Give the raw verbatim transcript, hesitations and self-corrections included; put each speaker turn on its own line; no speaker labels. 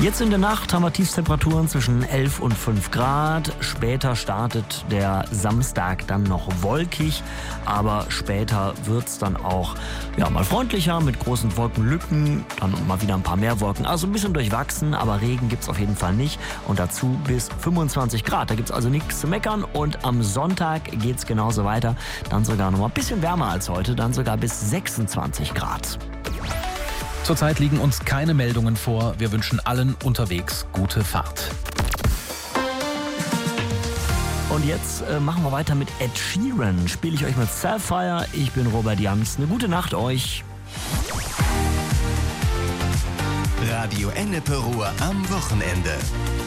Jetzt in der Nacht haben wir Tiefstemperaturen zwischen elf und fünf Grad. Später startet der Samstag dann noch wolkig, aber später wird es dann auch ja, mal freundlicher mit großen Wolkenlücken, dann mal wieder ein paar mehr Wolken. Also ein bisschen durchwachsen, aber Regen gibt es auf jeden Fall nicht. Und dazu bis fünfundzwanzig Grad. Da gibt es also nichts zu meckern. Und am Sonntag geht es genauso weiter. Dann sogar noch mal ein bisschen wärmer als heute, dann sogar bis sechsundzwanzig Grad.
Zurzeit liegen uns keine Meldungen vor. Wir wünschen allen unterwegs gute Fahrt.
Und jetzt äh, machen wir weiter mit Ed Sheeran. Spiele ich euch mit Sapphire. Ich bin Robert Jans. Eine gute Nacht euch.
Radio Ennepe Ruhr am Wochenende.